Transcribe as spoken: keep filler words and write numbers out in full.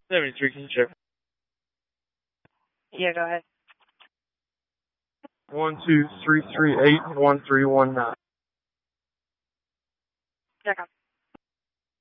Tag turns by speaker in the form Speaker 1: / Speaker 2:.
Speaker 1: seventy-three, can you check?
Speaker 2: Yeah, go ahead.
Speaker 1: One two three three eight one three one nine.
Speaker 2: Check on.